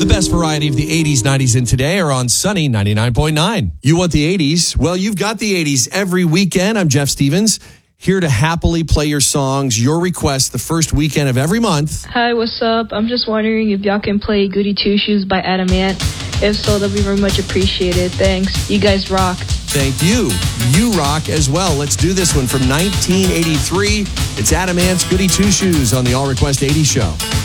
The best variety of the 80s, 90s, and today are on Sunny 99.9. You want the 80s? Well, you've got the 80s every weekend. I'm Jeff Stevens, here to happily play your songs, your requests, the first weekend of every month. Hi, what's up? I'm just wondering if y'all can play Goody Two Shoes by Adamant. If so, that'll be very much appreciated. Thanks. You guys rock. Thank you. You rock as well. Let's do this one from 1983. It's Adamant's Goody Two Shoes on the All Request 80s show.